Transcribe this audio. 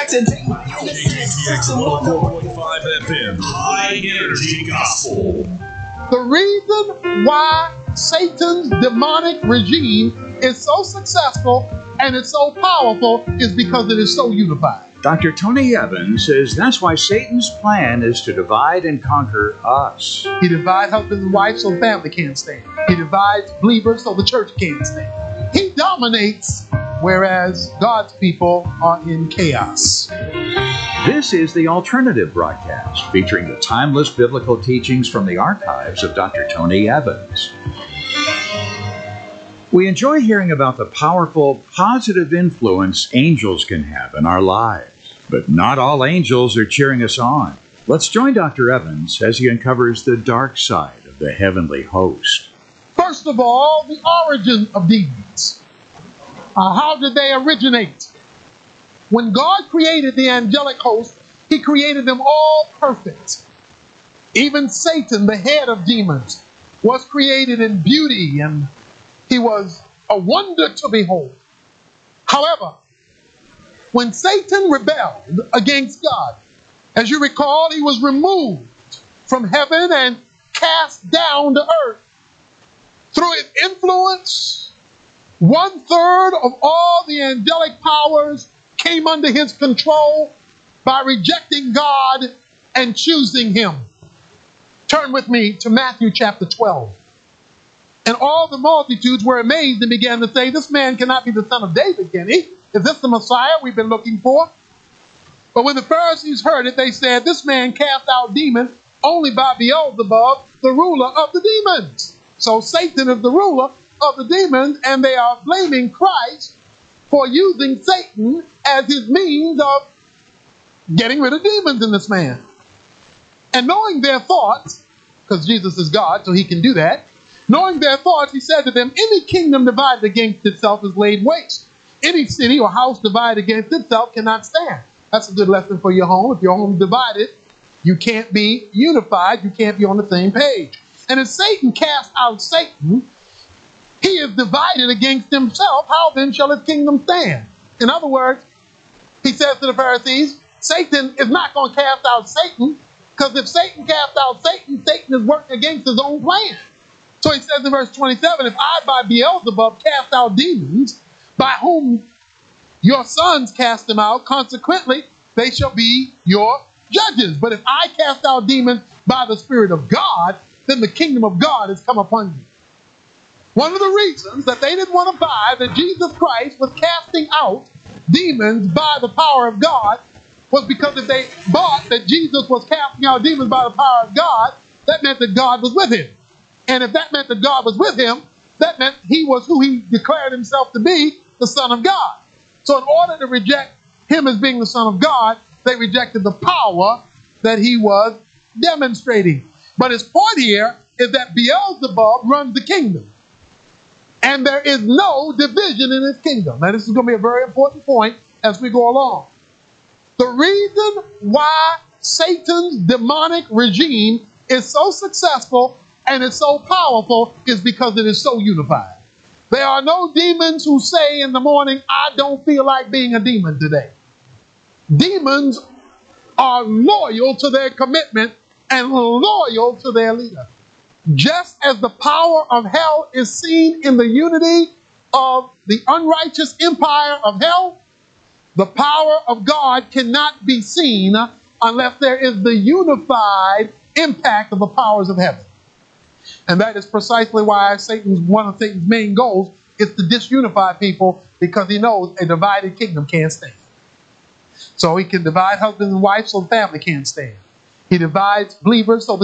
and take my KTX 104.5 FM, High Energy Gospel. The reason why Satan's demonic regime is so successful and it's so powerful is because it is so unified. Dr. Tony Evans says that's why Satan's plan is to divide and conquer us. He divides husband and wife so the family can't stand. He divides believers so the church can't stand. He dominates, whereas God's people are in chaos. This is the Alternative Broadcast, featuring the timeless biblical teachings from the archives of Dr. Tony Evans. We enjoy hearing about the powerful, positive influence angels can have in our lives. But not all angels are cheering us on. Let's join Dr. Evans as he uncovers the dark side of the heavenly host. First of all, the origin of demons. How did they originate? When God created the angelic host, He created them all perfect. Even Satan, the head of demons, was created in beauty, and he was a wonder to behold. However, when Satan rebelled against God, as you recall, he was removed from heaven and cast down to earth. Through his influence, 1/3 of all the angelic powers came under his control by rejecting God and choosing him. Turn with me to Matthew chapter 12. And all the multitudes were amazed and began to say, "This man cannot be the son of David, can he? Is this the Messiah we've been looking for?" But when the Pharisees heard it, they said, "This man cast out demons only by Beelzebub, the ruler of the demons." So Satan is the ruler of the demons, and they are blaming Christ for using Satan as his means of getting rid of demons in this man. And knowing their thoughts, because Jesus is God, so he can do that, knowing their thoughts, he said to them, "Any kingdom divided against itself is laid waste. Any city or house divided against itself cannot stand." That's a good lesson for your home. If your home is divided, you can't be unified. You can't be on the same page. And if Satan cast out Satan, he is divided against himself. How then shall his kingdom stand? In other words, he says to the Pharisees, Satan is not going to cast out Satan, because if Satan casts out Satan, Satan is working against his own plan. So he says in verse 27, "If I by Beelzebub cast out demons, by whom your sons cast them out, consequently they shall be your judges. But if I cast out demons by the Spirit of God, then the kingdom of God has come upon you." One of the reasons that they didn't want to buy that Jesus Christ was casting out demons by the power of God was because if they bought that Jesus was casting out demons by the power of God, that meant that God was with him. And if that meant that God was with him, that meant he was who he declared himself to be, the Son of God. So in order to reject him as being the Son of God, they rejected the power that he was demonstrating. But his point here is that Beelzebub runs the kingdom. And there is no division in his kingdom. Now this is going to be a very important point as we go along. The reason why Satan's demonic regime is so successful and is so powerful is because it is so unified. There are no demons who say in the morning, "I don't feel like being a demon today." Demons are loyal to their commitment and loyal to their leader. Just as the power of hell is seen in the unity of the unrighteous empire of hell, the power of God cannot be seen unless there is the unified impact of the powers of heaven. And that is precisely why one of Satan's main goals is to disunify people, because he knows a divided kingdom can't stand. So he can divide husbands and wives so the family can't stand. He divides believers so the